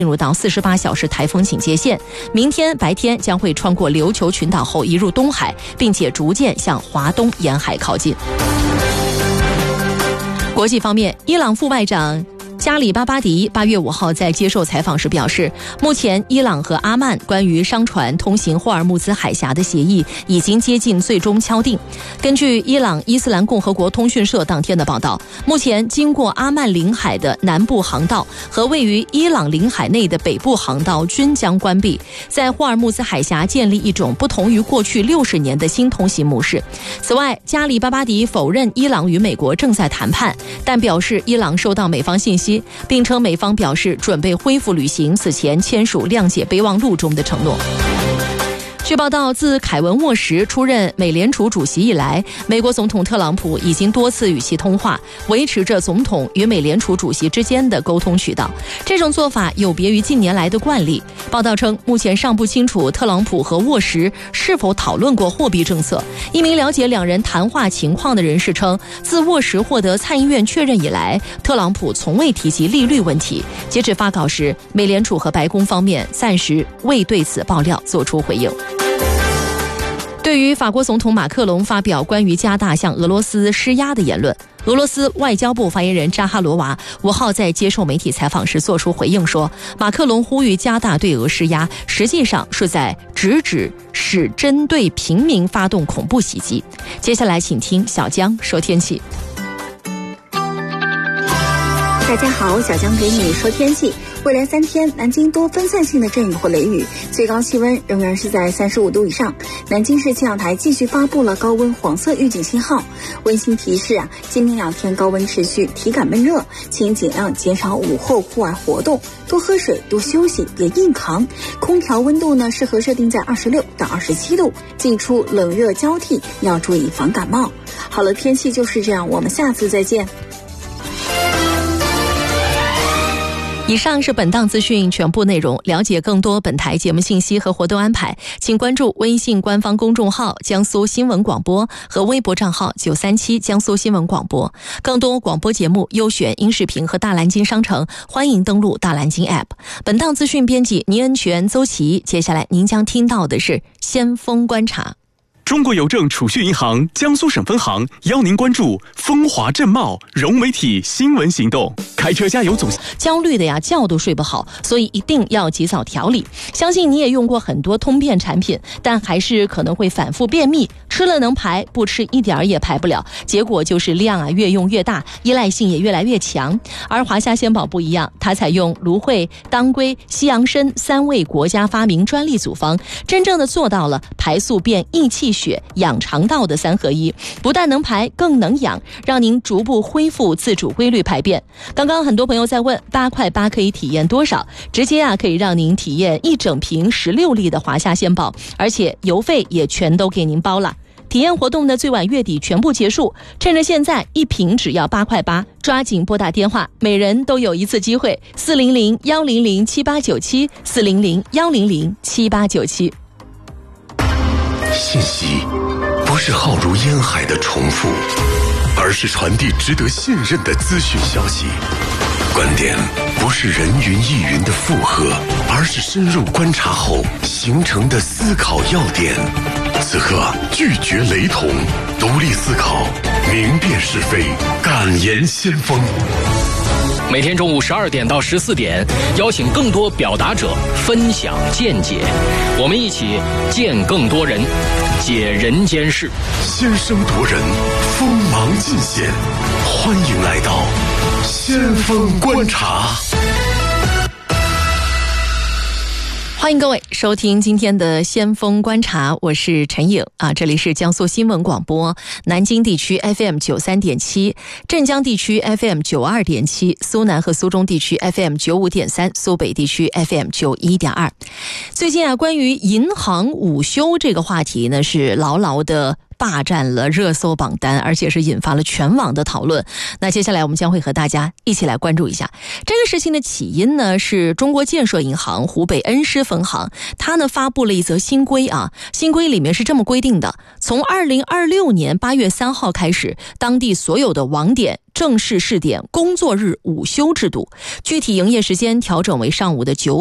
进入到48小时台风警戒线，明天白天将会穿过琉球群岛后移入东海，并且逐渐向华东沿海靠近。国际方面，伊朗副外长加里巴巴迪8月5号在接受采访时表示，目前伊朗和阿曼关于商船通行霍尔木兹海峡的协议已经接近最终敲定。根据伊朗伊斯兰共和国通讯社当天的报道，目前经过阿曼领海的南部航道和位于伊朗领海内的北部航道均将关闭，在霍尔木兹海峡建立一种不同于过去60年的新通行模式。此外，加里巴巴迪否认伊朗与美国正在谈判，但表示伊朗收到美方信息，并称美方表示准备恢复履行此前签署谅解备忘录中的承诺。据报道，自凯文·沃什出任美联储主席以来，美国总统特朗普已经多次与其通话，维持着总统与美联储主席之间的沟通渠道。这种做法有别于近年来的惯例。报道称，目前尚不清楚特朗普和沃什是否讨论过货币政策。一名了解两人谈话情况的人士称，自沃什获得参议院确认以来，特朗普从未提及利率问题。截止发稿时，美联储和白宫方面暂时未对此爆料做出回应。对于法国总统马克龙发表关于加大向俄罗斯施压的言论，俄罗斯外交部发言人扎哈罗娃5号在接受媒体采访时作出回应说，马克龙呼吁加大对俄施压，实际上是在直指使针对平民发动恐怖袭击。接下来请听小江说天气。 大家好，小江给你说天气。未来3天，南京多分散性的阵雨或雷雨，最高气温仍然是在35度以上。南京市气象台继续发布了高温黄色预警信号。温馨提示今明2天高温持续，体感闷热，请尽量减少午后户外活动，多喝水，多休息，别硬扛。空调温度呢适合设定在26到27度，进出冷热交替，要注意防感冒。好了，天气就是这样，我们下次再见。 以上是本档资讯全部内容。了解更多本台节目信息和活动安排，请关注微信官方公众号江苏新闻广播和微博账号937江苏新闻广播。更多广播节目优选音视频和大蓝鲸商城，欢迎登录大蓝鲸 App。 本档资讯编辑倪恩全、邹琪。接下来您将听到的是先锋观察。 中国邮政储蓄银行江苏省分行邀您关注风华正茂融媒体新闻行动。开车加油总焦虑的觉都睡不好，所以一定要及早调理。相信你也用过很多通便产品，但还是可能会反复便秘，吃了能排，不吃一点也排不了，结果就是量越用越大，依赖性也越来越强。而华夏鲜宝不一样，它采用芦荟、当归、西洋参3味国家发明专利组方，真正的做到了排宿便、益气血、养肠道的3合1，不但能排，更能养，让您逐步恢复自主规律排便。刚刚很多朋友在问8块8可以体验多少，直接可以让您体验1整瓶16粒的华夏鲜宝，而且邮费也全都给您包了。体验活动的最晚月底全部结束，趁着现在1瓶只要8块8，抓紧拨打电话，每人都有1次机会，400-100-7897 400-100-7897。 信息不是浩如烟海的重复，而是传递值得信任的资讯消息。观点不是人云亦云的附和，而是深入观察后形成的思考要点。此刻拒绝雷同，独立思考，明辨是非，敢言先锋。 每天中午12点到14点，邀请更多表达者分享见解，我们一起见更多人，解人间事。 先声夺人，锋芒尽显，欢迎来到先锋观察。 欢迎各位收听今天的先锋观察，我是陈颖这里是江苏新闻广播，南京地区 FM 93.7，镇江地区 FM 92.7，苏南和苏中地区 FM 95.3，苏北地区 FM 91.2。最近关于银行午休这个话题呢，是牢牢的霸占了热搜榜单，而且是引发了全网的讨论。那接下来我们将会和大家一起来关注一下这个事情的起因呢，是中国建设银行湖北恩施分行，它呢发布了一则新规啊，新规里面是这么规定的：从2026年8月3号开始，当地所有的网点正式试点工作日午休制度，具体营业时间调整为上午的9